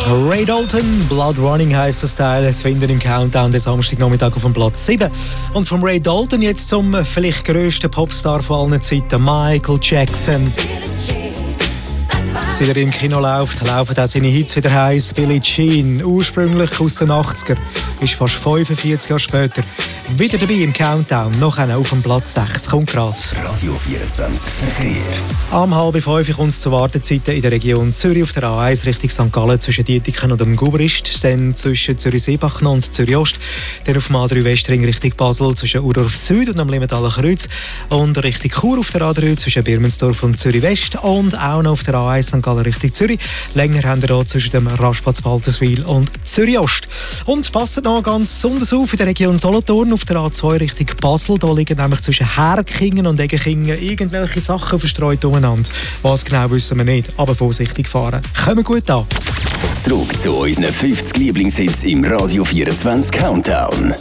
Ray Dalton, Blood Running heisst das Teil, zu finden im Countdown den Samstagnachmittag auf dem Platz 7. Und vom Ray Dalton jetzt zum vielleicht grössten Popstar von allen Zeiten, Michael Jackson. Seit er im Kino läuft, laufen auch seine Hits wieder heiß. Billie Jean, ursprünglich aus den 80er, ist fast 45 Jahre später wieder dabei im Countdown. Noch einer auf dem Platz 6, kommt gerade. Radio 24 Verkehr. Am 4:30 kommt es zu Wartezeiten in der Region Zürich auf der A1 Richtung St. Gallen zwischen Dietiken und dem Gubrist, dann zwischen Zürich-Seebachn und Zürich-Ost, dann auf dem A3 Westring Richtung Basel zwischen Urdorf Süd und dem Limentaler Kreuz und Richtung Chur auf der A3 zwischen Birmensdorf und Zürich-West und auch noch auf der A1 St. Gallen Richtung Zürich. Länger haben wir hier zwischen dem Rastplatz Walterswil und Zürich-Ost. Und passt noch ganz besonders auf in der Region Solothurn auf der A2 Richtung Basel. Da liegen nämlich zwischen Herkingen und Egenkingen irgendwelche Sachen verstreut umeinander. Was genau wissen wir nicht, aber vorsichtig fahren. Kommen gut an. Zurück zu unseren 50 Lieblingshits im Radio 24 Countdown.